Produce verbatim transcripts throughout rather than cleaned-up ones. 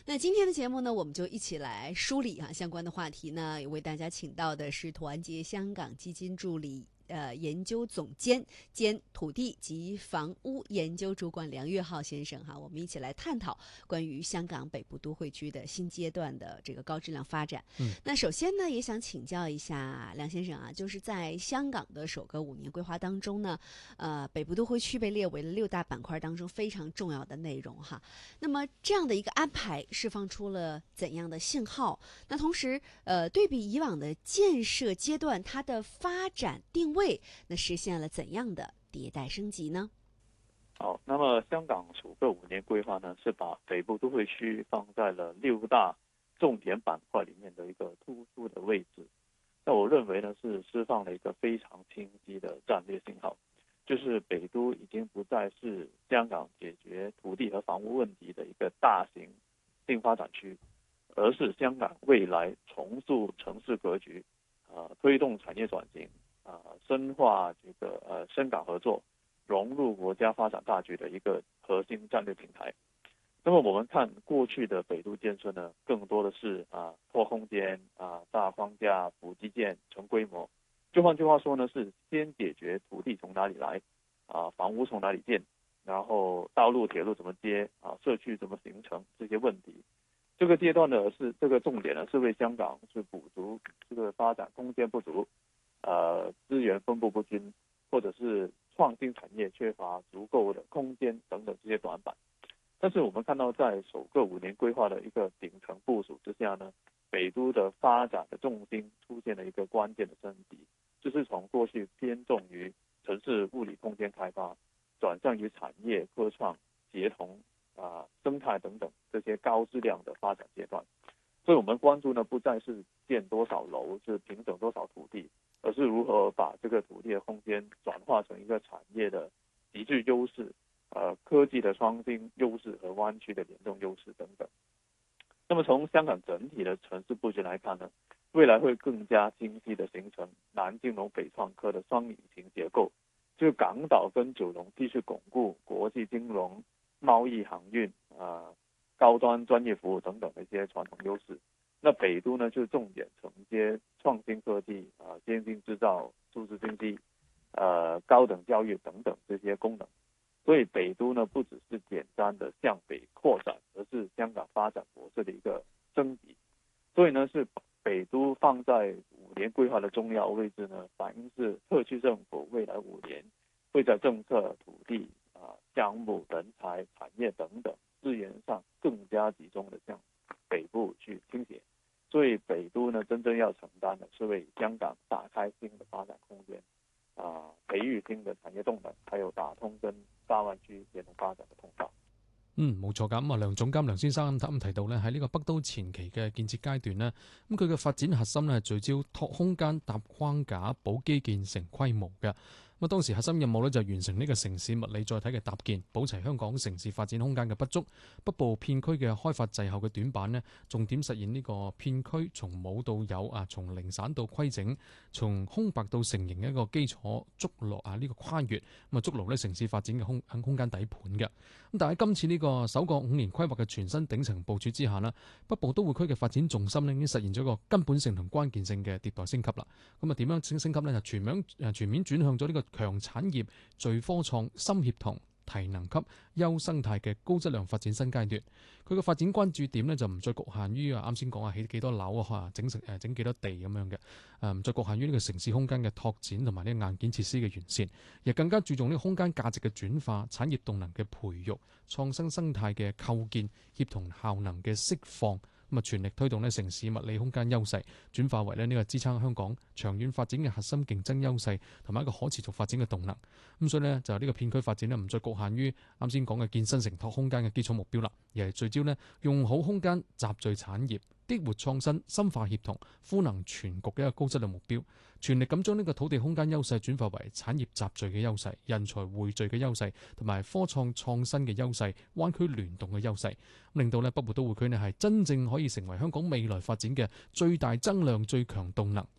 那今天的节目呢，我们就一起来梳理啊相关的话题呢，为大家请到的是团结香港基金助理呃研究总监兼土地及房屋研究主管梁岳浩先生哈，我们一起来探讨关于香港北部都会区的新阶段的这个高质量发展。 嗯， 那首先呢，也想请教一下梁先生啊，就是在香港的首个五年规划当中呢，呃，北部都会区被列为了六大板块当中非常重要的内容哈。那么这样的一个安排释放出了怎样的信号？那同时，呃，对比以往的建设阶段，它的发展定位，那实现了怎样的迭代升级呢？ 好，那么香港首个五年规划呢，是把北部都会区放在了六大重点板块里面的一个突出的位置。那我认为呢，是释放了一个非常清晰的战略信号，就是北都已经不再是香港解决土地和房屋问题的一个大型新发展区，而是香港未来重塑城市格局，呃，推动产业转型，呃，深化这个呃深港合作，融入国家发展大局的一个核心战略平台。那么我们看过去的北都建设呢，更多的是啊拓空间啊大框架补基建成规模。就换句话说呢，是先解决土地从哪里来，啊房屋从哪里建，然后道路铁路怎么接，啊社区怎么形成这些问题。这个阶段呢是这个重点呢是为香港是补足这个发展空间不足，呃资源分布不均，或者是创新产业缺乏足够的空间等等这些短板。但是我们看到，在首个五年规划的一个顶层部署之下呢，北都的发展的重心出现了一个关键的升级，就是从过去偏重于城市物理空间开发，转向于产业科创协同啊、生态等等这些高质量的发展阶段。所以我们关注呢，不再是建多少楼，是平整多少土地，而是如何把这个土地的空间转化成一个产业的极具优势。呃，科技的创新优势和湾区的联动优势等等。那么从香港整体的城市布局来看呢，未来会更加清晰的形成南金融北创科的双引擎结构，就是港岛跟九龙继续巩固国际金融、贸易、航运、呃高端专业服务等等的一些传统优势。那北都呢，就是重点承接创新科技、啊、呃、先进制造、数字经济、呃高等教育等等这些功能。所以北都呢，不只是简单的向北扩展，而是香港发展模式的一个升级。所以呢，是北都放在五年规划的重要位置呢，反映是特区政府未来五年会在政策、土地啊、项目、人才、产业等等资源上更加集中的向北部去倾斜。所以北都呢，真正要承担的是为香港打开新的发展空间。啊，培育新的產業動能，還有打通跟大灣區協同發展嘅通道。 嗯，冇錯㗎。咁啊，梁總監梁先生啱提到咧，喺呢個北都前期嘅建設階段咧，咁佢嘅發展核心咧係聚焦拓空間、搭框架、保基建、成規模嘅。咁當時核心任務咧就完成呢個城市物理載體嘅搭建，補齊香港城市發展空間嘅不足。北部片區嘅開發滯後嘅短板呢，重點實現呢個片區從冇到有啊，從零散到規整，從空白到成型嘅一個基礎築落啊呢個跨越，咁啊築牢呢城市發展嘅空空間底盤嘅。咁但係今次呢個首個五年規劃嘅全新頂層部署之下呢，北部都會區嘅發展重心呢已經實現咗一個根本性同關鍵性嘅迭代升級啦。咁啊點樣升升級呢？就全面誒全面轉向咗呢個強產業、聚科創、深協同、提能級、優生態嘅高質量發展新階段。佢嘅發展關注點呢，就唔再局限於啊啱先講啊起幾多樓啊整成誒整幾多地咁樣嘅，誒唔再局限於呢個城市空間嘅拓展同埋呢個硬件設施嘅完善，而更加注重呢個空間價值嘅轉化、產業動能嘅培育、創新生態嘅構建、協同效能嘅釋放。咁啊，全力推動呢城市物理空間優勢轉化為咧呢個支撐香港長遠發展嘅核心競爭優勢，同埋一個可持續發展嘅動能。咁所以呢，就呢個片區發展呢，唔再局限於啱先講嘅建新承托空間嘅基礎目標啦，而係聚焦呢用好空間集聚產業、激活創新、深化協同、賦能全局嘅一個高質量目標，全力咁將呢個土地空間優勢轉化為產業集聚嘅優勢、人才匯聚嘅優勢，同埋科創創新嘅優勢、灣區聯動嘅優勢，令到呢北部都會區呢係真正可以成為香港未來發展嘅最大增量、最強動能以及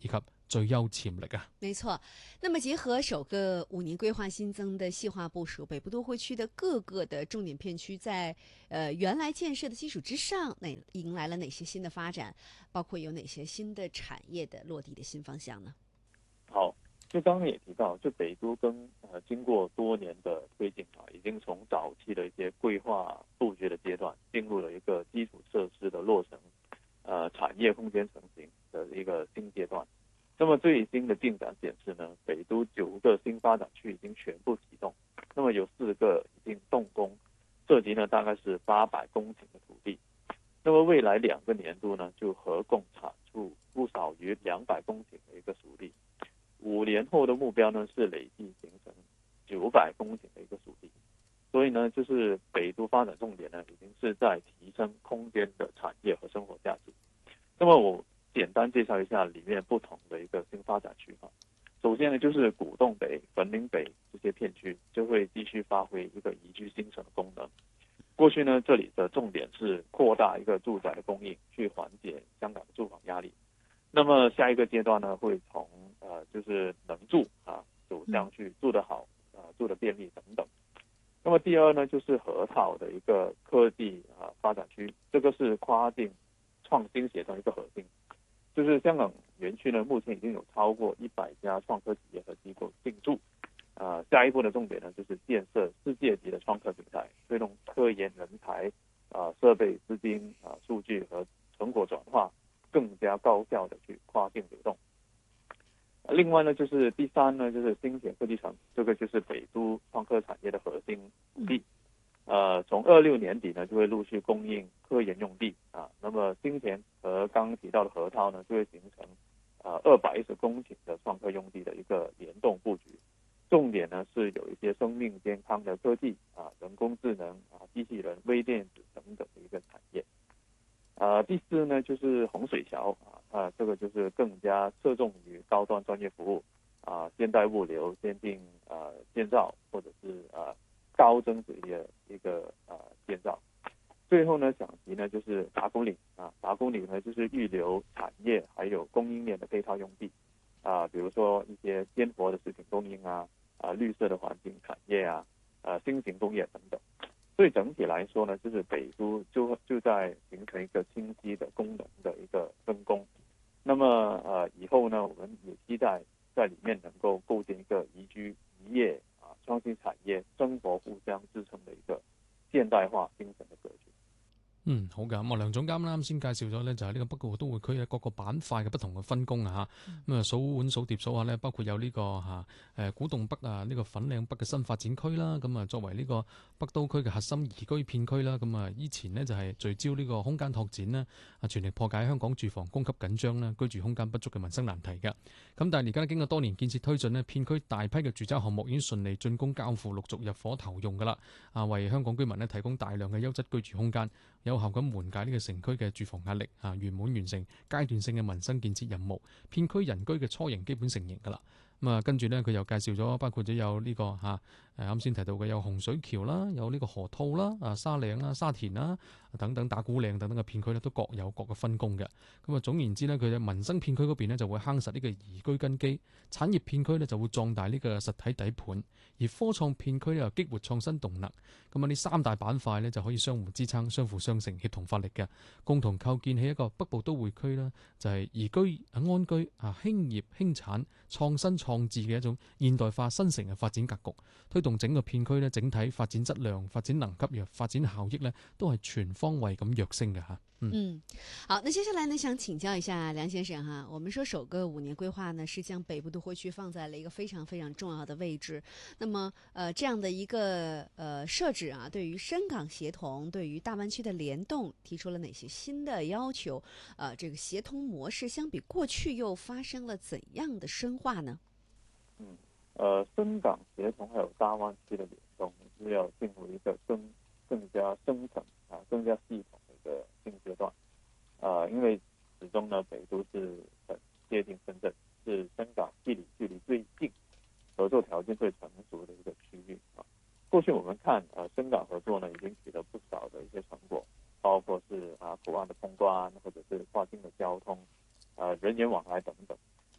最優潛力啊。 没错，那麼結合首個五年規劃新增的細化部署，北部都會區的各個的重點片區在呃原來建設的基礎之上，哪迎來了哪些新的發展？包括有哪些新的產業的落地的新方向呢？ 好，就剛剛也提到，就北都跟呃經過多年的推進啊，已經從早期的一些規劃佈局的階段，進入了一個基礎設施的落成，呃產業空間成型的一個新階段。那麼最新的進展顯示呢，北都九個新發展區已經全部啟動，那麼有四個已經動工，涉及呢大概是八百公頃的土地。那麼未來兩個年度呢，就合共產出不少於兩百公頃的一個熟地。五年後的目標呢，是累計形成九百公頃的一個熟地。所以呢，就是北都發展重點呢，已經是在提升空間的產業和生活價值。那麼我簡單介紹一下裡面不同的一個新發展區哈。首先呢，就是古洞北、粉嶺北這些片區就會繼續發揮一個宜居新城的功能。過去呢，這裡的重點是擴大一個住宅的供應，去緩解香港的住房壓力。那麼下一個階段呢，會從呃就是能住啊走向去住得好啊住得便利等等。那麼第二呢，就是河套的一個科技啊發展區，這個是跨境創新協同一個核心。就是香港園區呢，目前已經有超過一百家創科企業和機構進駐。啊、呃，下一步的重點呢，就是建設世界級的創科平台，推動科研人才、啊、呃、設備、資金、啊、呃、數據和成果轉化更加高效的去跨境流動。另外呢，就是第三呢，就是新田科技城，這個就是北都創科產業的核心地。呃，從二六年底呢，就會陸續供應科研用地啊。那麼新田和剛剛提到的河套呢，就會形成啊二百一十公頃的創科用地的一個聯動佈局。重點呢是有一些生命健康的科技啊、人工智能啊、機器人、微電子等等的一個產業。啊，第四呢就是洪水橋啊，啊，這個就是更加側重於高端專業服務啊、現代物流、先進啊建造或者是啊高增值的一個啊建造。最後呢講及呢就是達公嶺啊，達公嶺呢就是預留產業還有供應鏈的配套用地啊，比如說一些鮮活的食品供應啊。啊，綠色的環境產業啊，啊，新型工業等等，所以整體來說呢，就是北都就就在形成一個清晰的功能的一個分工。那麼呃，以後呢，我們也期待在裡面能夠構建一個宜居、宜業啊、創新產業、生活互相支撐的一個現代化精神的格局。 嗯，好㗎。咁啊，梁總監啱先介紹咗呢，就係呢個北部都會區嘅各個板塊嘅不同嘅分工啊嚇。咁啊，數碗數碟數下呢，包括有呢、這個嚇誒古洞北啊，呢、這個粉嶺北嘅新發展區啦。咁啊，作為呢個北都區嘅核心宜居片區啦。咁啊，以前呢，就係聚焦呢個空間拓展啦，啊，全力破解香港住房供給緊張啦、居住空間不足嘅民生難題㗎。咁但係而家經過多年建設推進呢，片區大批嘅住宅項目已經順利進攻交付，陸續入伙投用㗎啦。啊，為香港居民呢提供大量嘅優質居住空間，有效咁緩解呢個城區嘅住房壓力，啊，圓滿完成階段性嘅民生建設任務。片區人居嘅初型基本成型㗎啦。咁啊，跟住呢，佢又介紹咗，包括咗有呢、這個嚇誒啱先提到嘅有洪水橋啦，有呢個河套啦、啊沙嶺啦、沙田啦等等打鼓嶺等等嘅片區呢，都各有各嘅分工嘅。咁啊，總言之呢，佢嘅民生片區嗰邊呢就會夯實呢個宜居根基，產業片區呢就會壯大呢個實體底盤，而科創片區呢又激活創新動能。咁啊，呢三大板塊呢就可以相互支撐、相輔相成、協同發力嘅，共同構建起一個北部都會區啦，就係宜居、安居、啊興業、興產、創新創智嘅一種現代化新城嘅發展格局，推動整個片區呢整體發展質量、發展能級、發展效益呢都係全方位咁躍升嘅嚇。嗯， 嗯，好，那接下來呢，想請教一下梁先生哈，我們說首個五年規劃呢，是將北部都會區放在了一個非常非常重要的位置。那麼，呃，這樣的一個呃設置啊，對於深港協同，對於大灣區的聯動，提出了哪些新的要求？呃，這個協同模式相比過去又發生了怎樣的深化呢？ 嗯，呃，深港協同還有大灣區的聯動，是要進入一個更更加深層啊，更加系統的一個新階段。啊、呃，因為始終呢，北都是很接近深圳，是香港地理距離最近、合作條件最成熟的一個區域啊。過去我們看，呃，深港合作呢，已經取得不少的一些成果，包括是啊口岸的通關，或者是跨境的交通，呃，人員往來等等。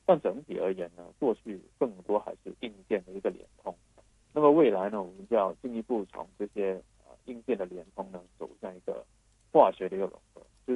但整体而言呢，过去更多还是硬件的一个联通。那么未来呢，我们就要进一步从这些呃硬件的联通呢，走向一个化学的一个融合。